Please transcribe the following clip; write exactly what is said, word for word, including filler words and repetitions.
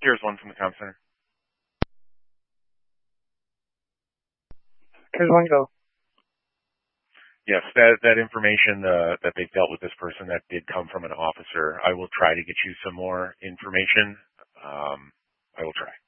Here's one from the comm center. Here's one go. Yes, that that information uh, that they've dealt with this person, that did come from an officer. I will try to get you some more information. Um, I will try.